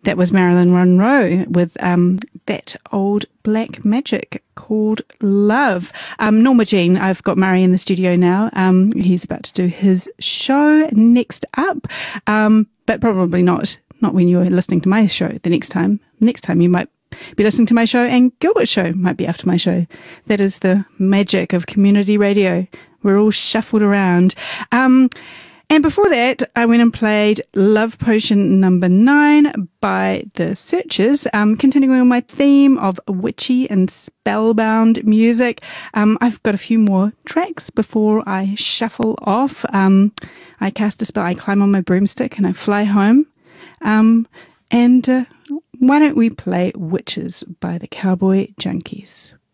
That was Marilyn Monroe with that old black magic called Love. Norma Jean, I've got Murray in the studio now. He's about to do his show next up, but probably not when you're listening to my show the next time. Next time you might be listening to my show and Gilbert's show might be after my show. That is the magic of community radio. We're all shuffled around. And before that, I went and played Love Potion number 9 by The Searchers, continuing on my theme of witchy and spellbound music. I've got a few more tracks before I shuffle off. I cast a spell, I climb on my broomstick and I fly home. And why don't we play Witches by the Cowboy Junkies?